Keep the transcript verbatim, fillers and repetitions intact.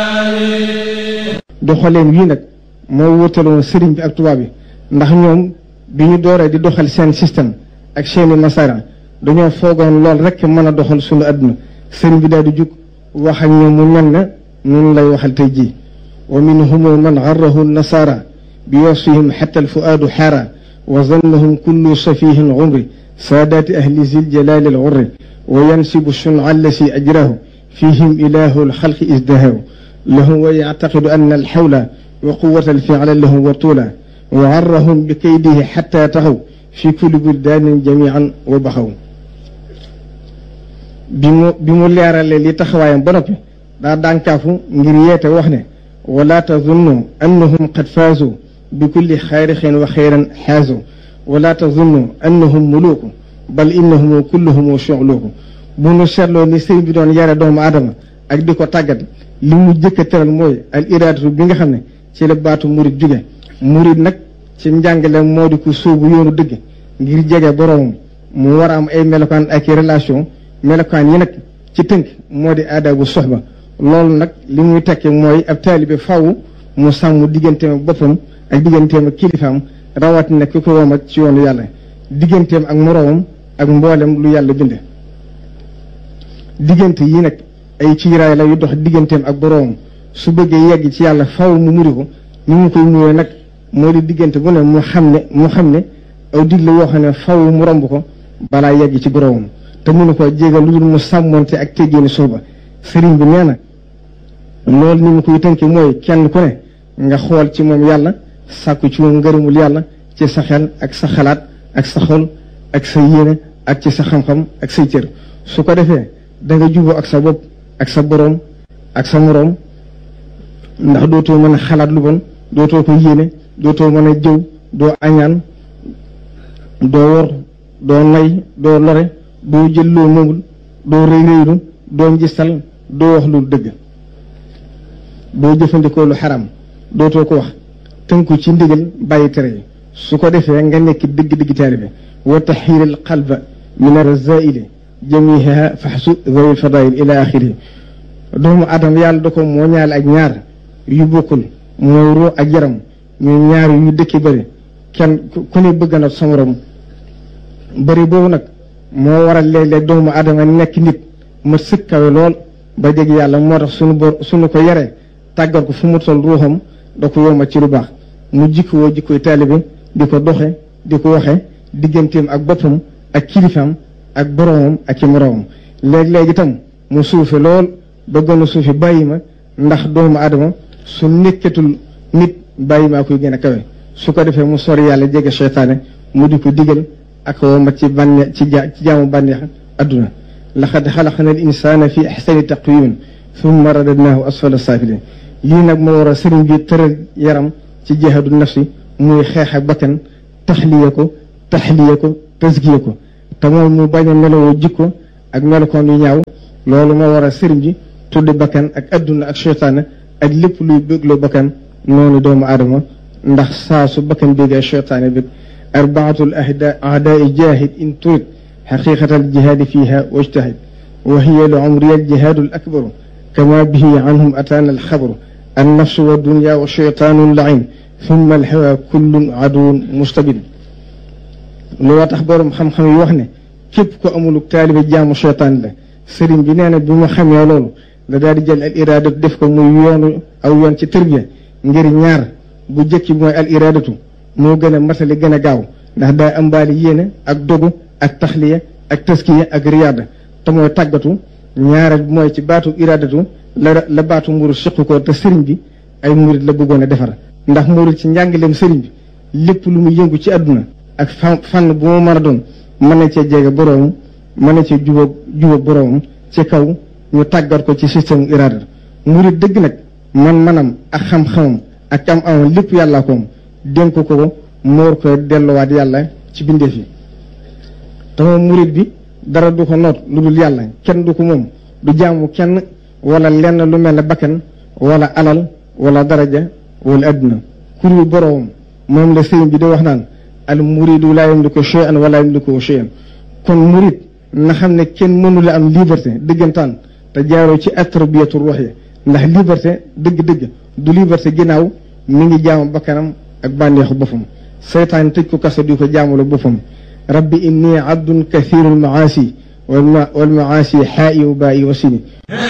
doxaleen yii nag moo wutaloon sëriñ bi ak tubaab bi ndax ñoom bi ñu dooree di doxal seen système ak seeni masara dañoo foogoon lool rek mën a doxal suñu àdduna sëriñ bi daal di jug wax ak ñoom mu mel ne ñun lay waxal tey jii wa minhum man garrahu nasara bi wasfihim xatta alfuaadu xaara wa zannahum kullu safihin umri saadaati ahli zil jalaali al urri wa yansibu shunca allasi ajrahu fihim ilahu alxalqi izdahahu lahum wa yactaqidu anna alxawla wa quwata alficla lahum wa tuula wa garrahum bi kaydihi xatta taxaw fi kulli buldaanin jamian wa baxaw bi mu bi mu leeralee li taxawaayam ba noppi daa dànkaafu ngir yeete wax ne wala tazunnu annahum qad faazu bi kulli xayrixin wa xayran xaazu wala tazunnu annahum muluuku bal innahum kulluhum shuxluuku bu nu seetloo ni sëriñ bi doon yare doomu aadama ak di ko tàggat li mu jëkk a tëral mooy al iraadatu bi nga xam ne ci la baatu murid jóge murid nag ci njàngale moo di ko sóobu yoonu dëgg ngir jege boroomam mu war a am ay melokaan ak i relation melokaan yi nag ci tënk moo di aadaabu soxba loolu nag li muy tekki mooy ab taalibe faw mu sàmm digganteem ak boppam ak digganteem ak kilifaam rawatina ki ko womat ci yoonu yàlla digganteem ak moroomam ak mboolem lu yàlla bind diggante yi nag ay ciiraay la yu dox digganteem ak boroomam su bëggee yegg ci yàlla faw mu muri ko ni mu koy muree nag moo di diggante bu ne mu xam ne mu xam ne aw digle woo xam ne faw mu romb ko balaa yegg ci boroomam te mënu ko jégal lu dul mu sàmmonte ak teggeeni suuba sëriñ bi nee na loolu ni mu koy tënke mooy kenn ku ne nga xool ci moom yàlla sàkku ci moom ngërëmul yàlla ci sa xel ak sa xalaat ak sa xol ak sa yéene ak ci sa xam-xam ak say cër su ko defee da nga juboo ak sa bopp ak sa boroom ak sa moroom ndax dootoo mën a xalaat lu bon dootoo ko yéene dootoo mën a jëw doo añaan doo wor doo nay doo lore doo jël loo moomul doo rëy rëylu doo njistal doo wax lu dëgg doo jëfandikoo lu xaram dootoo ko wax tënku ci ndigal bàyyi tere yi su ko defee nga nekk dëgg-dëgg taalibe wa taxiiril qalba min arzaili jamiha faxsu zawil fadail ila axiri doomu adam yàlla da ko moo ñaale ak ñaar yu bokkul mooy ruu ak yaram ñuy ñaar yu dëkki bëri kenn ku ne bëgg na sa morom bëri boobu nag moo waral léeg-léeg doomu adama nekk nit ma sëkkawe lool ba jeg yàlla moo tax suñu bor suñu ko yaree tàggat ko fu mu toll ruuxam da ko yomba ci lu baax mu jikkoo jikkoy taalibe di ko doxe di ko waxe digganteem ak boppam ak kilifaam ak boroomam ak ci moroomam léeg-léeg itam mu suufe lool ba gën a suufe bàyyi ma ndax doomu adama su nekkatul nit bàyyi maa koy gën a kawe su ko defee mu sori yàlla jege seytaane mu di ko digal ak wombat ci bànneex ci ja ci jaamu bànneex adduna laqad xalaqna al insana fi axsani taqwimin thumma radadnaahu asfala saafilin lii nag moo war a sëriñ bi tëral yaram ci jihaadu nafsi muy xeex ak bakkan taxliya ko taxliya ko tasgiya ko te moom mu bañ a melowoo jikko ak melokoon yu ñaaw loolu moo war a sëriñ bi tuddi bakkan ak adduna ak seytaane ak lépp luy bégloo bakkan noonu doomu aadama ndax saa su bakkan bégee seytaane bég arbaatul ahda ahdaai jaahid in turid xaqiqatal jihaadi fiiha wajtahid wa hiya li umriya al jihaadu al akbaru kama bihi anhum ataana al xabaru an nafsu wa dunya wa sheytaanu lain thumma al hawa kullun aduwun mustabid looloo tax borom xam-xam yi wax ne képp ko amuluk taalibe jaamu seytaan la sëriñ bi nee na bi mu xamee loolu da daal di jël al iradatu def ko muy yoonu aw yoon ci tërbiya ngir ñaar bu jëkki mooy al iradatu moo gën a matali gën a gaaw ndax daa ambaali yéene ak dogu ak taxliya ak taskiya ak riyaada te mooy tàggatu ñaareel mooy ci baatu iradatu la la baatu murid siq ko te sëriñ bi ay murid la bëggoon a defar ndax murid ci njàngaleem sëriñ bi lépp lu mu yëngu ci àdduna ak fànn bu mu mën a doon mën na cee jege boroomam mën na cee jubóog jubóog boroomam ci kaw ñu tàggat ko ci système iraada murid dëgg nag man manam ak xam-xamam ak am amam lépp yàllaa koom dénk ko ko moor ko delluwaat yàlla ci bindeef yi te moom murid bi dara du ko noot lu dul yàlla kenn du ko moom du jaamu kenn wala lenn lu mel ne bakkan wala alal wala daraja wala adduna kuru boroomam moom la sëriñ bi di wax naan al muridu laa yamliku shay'an wala yamliku shay'an kon murid na xam ne kenn mënu la am liberté dëggantaan te jaaroo ci atarbiyatu ruux yi ndax liberté dëgg-dëgg du liberté ginnaaw mi ngi jaamu bakkanam ak bànneexu boppam seytaan tëj ko kaso di ko jaamula boppam rabbi inni abdun kathirul maasi wal maasi xaa'i wa baa'i wa sini